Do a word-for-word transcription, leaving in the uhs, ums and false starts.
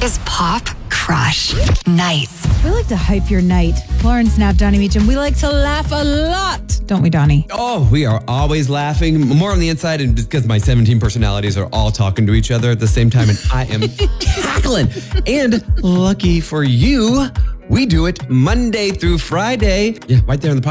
is Pop Crush Nights. We like to hype your night. Lauren Snap, Donnie Meacham. We like to laugh a lot, don't we, Donnie? Oh, we are always laughing. More on the inside, and because my seventeen personalities are all talking to each other at the same time, and I am cackling. And lucky for you, we do it Monday through Friday. Yeah, right there in the